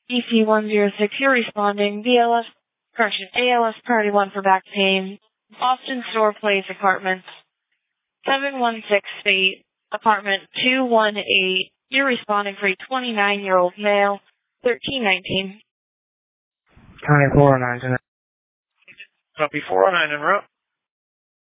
EP106, you're responding. ALS Priority 1 for back pain. Austin Store Place Apartments. 716 State, Apartment 218. You're responding for a 29-year-old male, 1319. County 409 tonight. Copy 409 en route.